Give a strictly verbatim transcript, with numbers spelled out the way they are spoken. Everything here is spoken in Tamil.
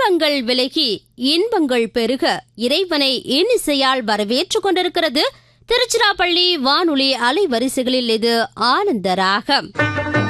துன்பங்கள் விலகி இன்பங்கள் பெருக இறைவனை இன்னிசையால் வரவேற்றுக் கொண்டிருக்கிறது திருச்சிராப்பள்ளி வானொலி அலைவரிசைகளில். இது ஆனந்த ராகம்.